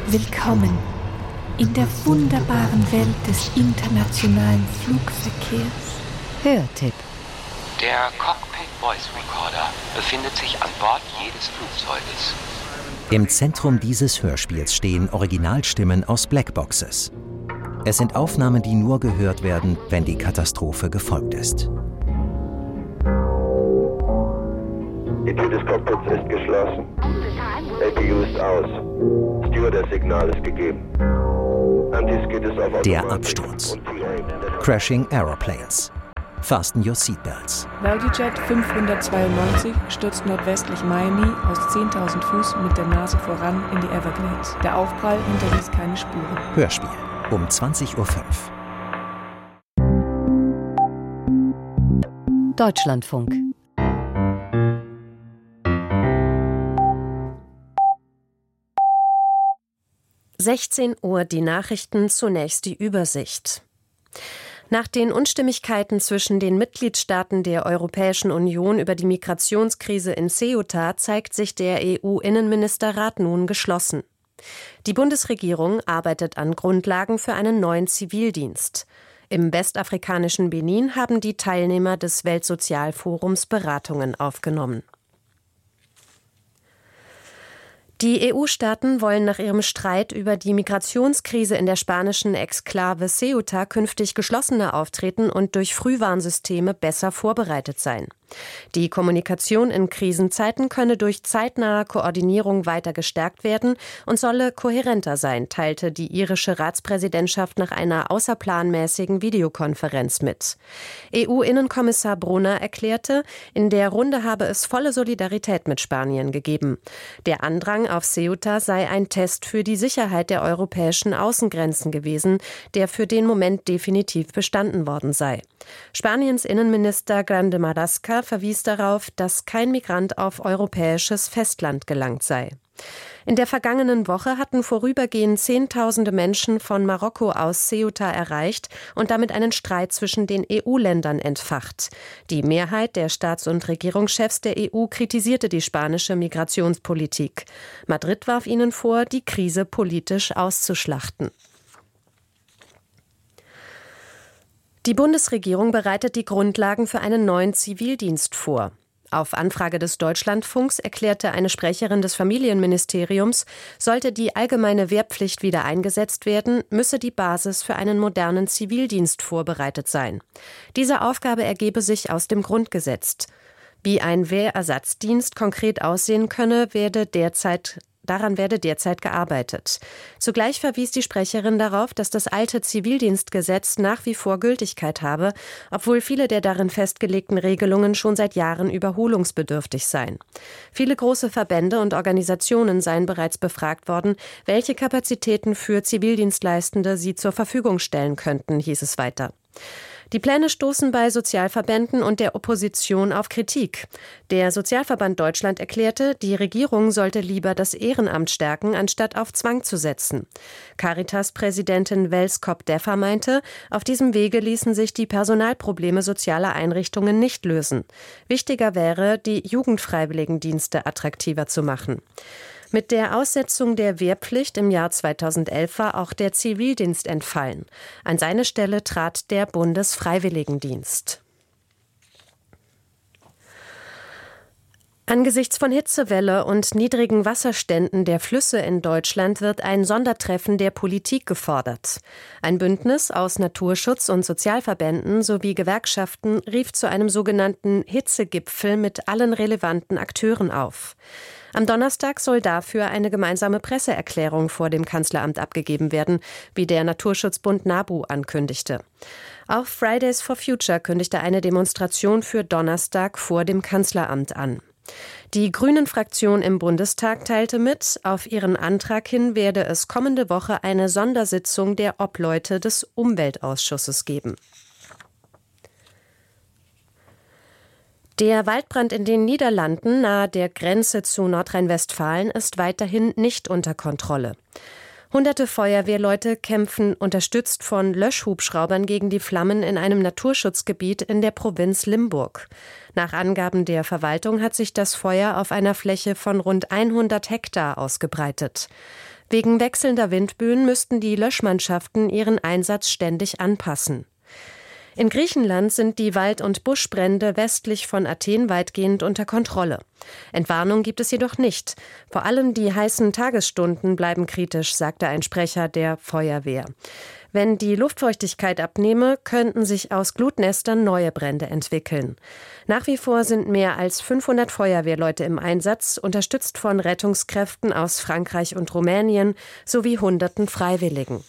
Willkommen in der wunderbaren Welt des internationalen Flugverkehrs. Hörtipp. Der Cockpit Voice Recorder befindet sich an Bord jedes Flugzeuges. Im Zentrum dieses Hörspiels stehen Originalstimmen aus Blackboxes. Es sind Aufnahmen, die nur gehört werden, wenn die Katastrophe gefolgt ist. Die Tür des Cockpits ist geschlossen. APU ist aus. Stewardess-Signal ist gegeben. Anti-Skid ist auf Automatik. Der Absturz. Crashing Aeroplanes. Fasten your seatbelts. ValueJet 592 stürzt nordwestlich Miami aus 10.000 Fuß mit der Nase voran in die Everglades. Der Aufprall hinterließ keine Spuren. Hörspiel um 20:05 Uhr. Deutschlandfunk. Uhr die Nachrichten, zunächst die Übersicht. Nach den Unstimmigkeiten zwischen den Mitgliedstaaten der Europäischen Union über die Migrationskrise in Ceuta zeigt sich der EU-Innenministerrat nun geschlossen. Die Bundesregierung arbeitet an Grundlagen für einen neuen Zivildienst. Im westafrikanischen Benin haben die Teilnehmer des Weltsozialforums Beratungen aufgenommen. Die EU-Staaten wollen nach ihrem Streit über die Migrationskrise in der spanischen Exklave Ceuta künftig geschlossener auftreten und durch Frühwarnsysteme besser vorbereitet sein. Die Kommunikation in Krisenzeiten könne durch zeitnahe Koordinierung weiter gestärkt werden und solle kohärenter sein, teilte die irische Ratspräsidentschaft nach einer außerplanmäßigen Videokonferenz mit. EU-Innenkommissar Brunner erklärte, in der Runde habe es volle Solidarität mit Spanien gegeben. Der Andrang auf Ceuta sei ein Test für die Sicherheit der europäischen Außengrenzen gewesen, der für den Moment definitiv bestanden worden sei. Spaniens Innenminister Grande Marlaska verwies darauf, dass kein Migrant auf europäisches Festland gelangt sei. In der vergangenen Woche hatten vorübergehend Zehntausende Menschen von Marokko aus Ceuta erreicht und damit einen Streit zwischen den EU-Ländern entfacht. Die Mehrheit der Staats- und Regierungschefs der EU kritisierte die spanische Migrationspolitik. Madrid warf ihnen vor, die Krise politisch auszuschlachten. Die Bundesregierung bereitet die Grundlagen für einen neuen Zivildienst vor. Auf Anfrage des Deutschlandfunks erklärte eine Sprecherin des Familienministeriums, sollte die allgemeine Wehrpflicht wieder eingesetzt werden, müsse die Basis für einen modernen Zivildienst vorbereitet sein. Diese Aufgabe ergebe sich aus dem Grundgesetz. Wie ein Wehrersatzdienst konkret aussehen könne, Daran werde derzeit gearbeitet. Zugleich verwies die Sprecherin darauf, dass das alte Zivildienstgesetz nach wie vor Gültigkeit habe, obwohl viele der darin festgelegten Regelungen schon seit Jahren überholungsbedürftig seien. Viele große Verbände und Organisationen seien bereits befragt worden, welche Kapazitäten für Zivildienstleistende sie zur Verfügung stellen könnten, hieß es weiter. Die Pläne stoßen bei Sozialverbänden und der Opposition auf Kritik. Der Sozialverband Deutschland erklärte, die Regierung sollte lieber das Ehrenamt stärken, anstatt auf Zwang zu setzen. Caritas-Präsidentin Wels Kopp-Deffer meinte, auf diesem Wege ließen sich die Personalprobleme sozialer Einrichtungen nicht lösen. Wichtiger wäre, die Jugendfreiwilligendienste attraktiver zu machen. Mit der Aussetzung der Wehrpflicht im Jahr 2011 war auch der Zivildienst entfallen. An seine Stelle trat der Bundesfreiwilligendienst. Angesichts von Hitzewelle und niedrigen Wasserständen der Flüsse in Deutschland wird ein Sondertreffen der Politik gefordert. Ein Bündnis aus Naturschutz- und Sozialverbänden sowie Gewerkschaften rief zu einem sogenannten Hitzegipfel mit allen relevanten Akteuren auf. Am Donnerstag soll dafür eine gemeinsame Presseerklärung vor dem Kanzleramt abgegeben werden, wie der Naturschutzbund NABU ankündigte. Auch Fridays for Future kündigte eine Demonstration für Donnerstag vor dem Kanzleramt an. Die Grünen-Fraktion im Bundestag teilte mit, auf ihren Antrag hin werde es kommende Woche eine Sondersitzung der Obleute des Umweltausschusses geben. Der Waldbrand in den Niederlanden nahe der Grenze zu Nordrhein-Westfalen ist weiterhin nicht unter Kontrolle. Hunderte Feuerwehrleute kämpfen unterstützt von Löschhubschraubern gegen die Flammen in einem Naturschutzgebiet in der Provinz Limburg. Nach Angaben der Verwaltung hat sich das Feuer auf einer Fläche von rund 100 Hektar ausgebreitet. Wegen wechselnder Windböen müssten die Löschmannschaften ihren Einsatz ständig anpassen. In Griechenland sind die Wald- und Buschbrände westlich von Athen weitgehend unter Kontrolle. Entwarnung gibt es jedoch nicht. Vor allem die heißen Tagesstunden bleiben kritisch, sagte ein Sprecher der Feuerwehr. Wenn die Luftfeuchtigkeit abnehme, könnten sich aus Glutnestern neue Brände entwickeln. Nach wie vor sind mehr als 500 Feuerwehrleute im Einsatz, unterstützt von Rettungskräften aus Frankreich und Rumänien sowie Hunderten Freiwilligen.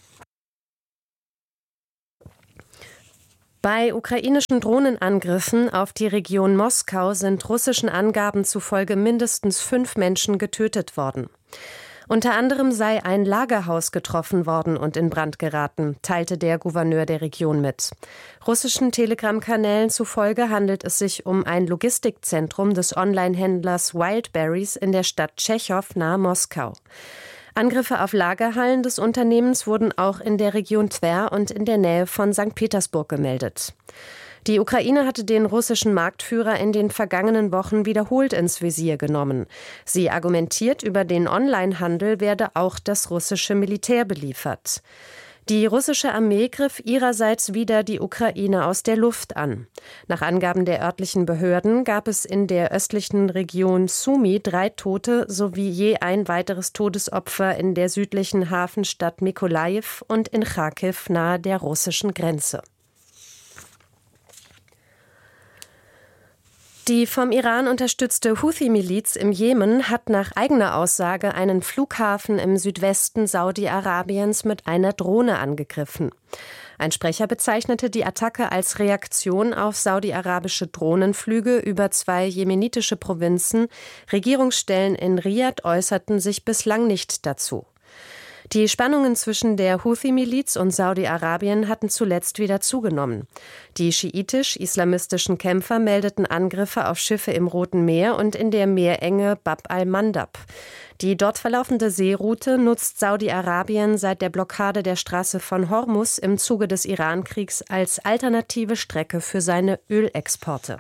Bei ukrainischen Drohnenangriffen auf die Region Moskau sind russischen Angaben zufolge mindestens 5 Menschen getötet worden. Unter anderem sei ein Lagerhaus getroffen worden und in Brand geraten, teilte der Gouverneur der Region mit. Russischen Telegram-Kanälen zufolge handelt es sich um ein Logistikzentrum des Online-Händlers Wildberries in der Stadt Tschechow nahe Moskau. Angriffe auf Lagerhallen des Unternehmens wurden auch in der Region Twer und in der Nähe von St. Petersburg gemeldet. Die Ukraine hatte den russischen Marktführer in den vergangenen Wochen wiederholt ins Visier genommen. Sie argumentiert, über den Onlinehandel werde auch das russische Militär beliefert. Die russische Armee griff ihrerseits wieder die Ukraine aus der Luft an. Nach Angaben der örtlichen Behörden gab es in der östlichen Region Sumy 3 Tote sowie je ein weiteres Todesopfer in der südlichen Hafenstadt Mykolajiw und in Charkiw nahe der russischen Grenze. Die vom Iran unterstützte Houthi-Miliz im Jemen hat nach eigener Aussage einen Flughafen im Südwesten Saudi-Arabiens mit einer Drohne angegriffen. Ein Sprecher bezeichnete die Attacke als Reaktion auf saudi-arabische Drohnenflüge über 2 jemenitische Provinzen. Regierungsstellen in Riad äußerten sich bislang nicht dazu. Die Spannungen zwischen der Houthi-Miliz und Saudi-Arabien hatten zuletzt wieder zugenommen. Die schiitisch-islamistischen Kämpfer meldeten Angriffe auf Schiffe im Roten Meer und in der Meerenge Bab al-Mandab. Die dort verlaufende Seeroute nutzt Saudi-Arabien seit der Blockade der Straße von Hormuz im Zuge des Iran-Kriegs als alternative Strecke für seine Ölexporte.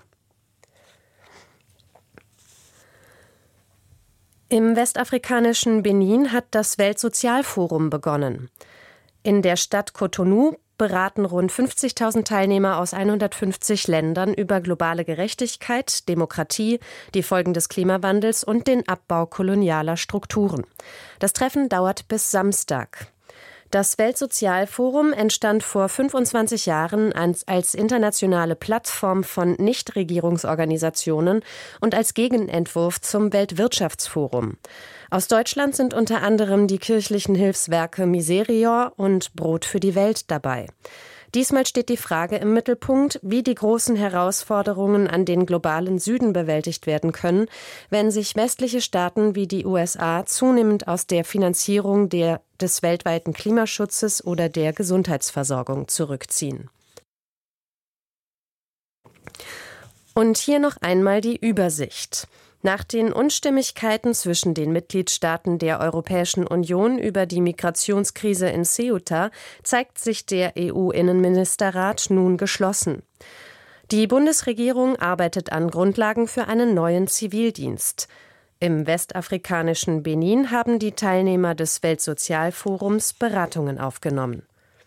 Im westafrikanischen Benin hat das Weltsozialforum begonnen. In der Stadt Cotonou beraten rund 50.000 Teilnehmer aus 150 Ländern über globale Gerechtigkeit, Demokratie, die Folgen des Klimawandels und den Abbau kolonialer Strukturen. Das Treffen dauert bis Samstag. Das Weltsozialforum entstand vor 25 Jahren als internationale Plattform von Nichtregierungsorganisationen und als Gegenentwurf zum Weltwirtschaftsforum. Aus Deutschland sind unter anderem die kirchlichen Hilfswerke Miserior und Brot für die Welt dabei. Diesmal steht die Frage im Mittelpunkt, wie die großen Herausforderungen an den globalen Süden bewältigt werden können, wenn sich westliche Staaten wie die USA zunehmend aus der Finanzierung des weltweiten Klimaschutzes oder der Gesundheitsversorgung zurückziehen. Und hier noch einmal die Übersicht. Nach den Unstimmigkeiten zwischen den Mitgliedstaaten der Europäischen Union über die Migrationskrise in Ceuta zeigt sich der EU-Innenministerrat nun geschlossen. Die Bundesregierung arbeitet an Grundlagen für einen neuen Zivildienst. Im westafrikanischen Benin haben die Teilnehmer des Weltsozialforums Beratungen aufgenommen.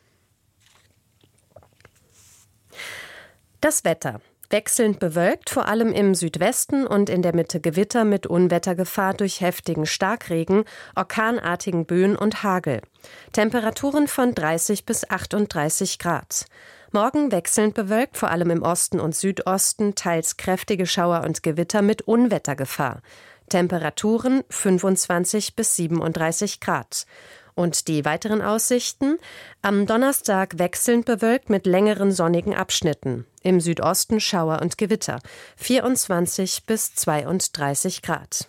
Das Wetter. Wechselnd bewölkt, vor allem im Südwesten und in der Mitte Gewitter mit Unwettergefahr durch heftigen Starkregen, orkanartigen Böen und Hagel. Temperaturen von 30 bis 38 Grad. Morgen wechselnd bewölkt, vor allem im Osten und Südosten, teils kräftige Schauer und Gewitter mit Unwettergefahr. Temperaturen 25 bis 37 Grad. Und die weiteren Aussichten? Am Donnerstag wechselnd bewölkt mit längeren sonnigen Abschnitten. Im Südosten Schauer und Gewitter. 24 bis 32 Grad.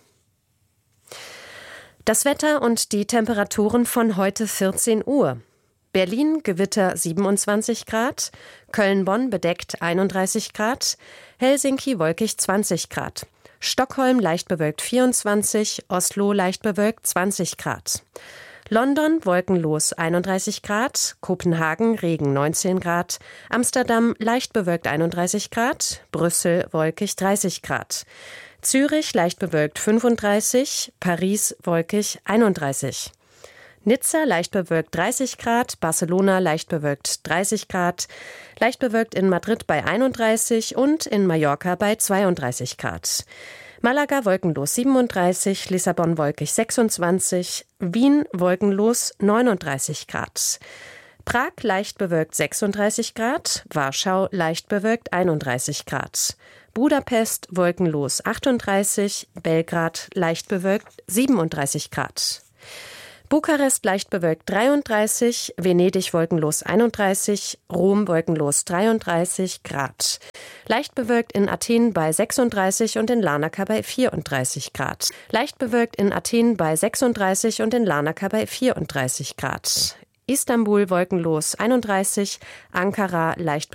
Das Wetter und die Temperaturen von heute 14 Uhr. Berlin Gewitter 27 Grad, Köln-Bonn bedeckt 31 Grad, Helsinki wolkig 20 Grad. Stockholm leicht bewölkt 24, Oslo leicht bewölkt 20 Grad. London wolkenlos 31 Grad, Kopenhagen Regen 19 Grad, Amsterdam leicht bewölkt 31 Grad, Brüssel wolkig 30 Grad, Zürich leicht bewölkt 35, Paris wolkig 31. Nizza leicht bewölkt 30 Grad, Barcelona leicht bewölkt 30 Grad, leicht bewölkt in Madrid bei 31 und in Mallorca bei 32 Grad. Malaga wolkenlos 37, Lissabon wolkig 26, Wien wolkenlos 39 Grad. Prag leicht bewölkt 36 Grad, Warschau leicht bewölkt 31 Grad. Budapest wolkenlos 38, Belgrad leicht bewölkt 37 Grad. Bukarest leicht bewölkt 33, Venedig wolkenlos 31, Rom wolkenlos 33 Grad. Leicht bewölkt in Athen bei 36 und in Larnaca bei 34 Grad. Leicht bewölkt in Athen bei 36 und in Larnaca bei 34 Grad. Istanbul wolkenlos 31, Ankara leicht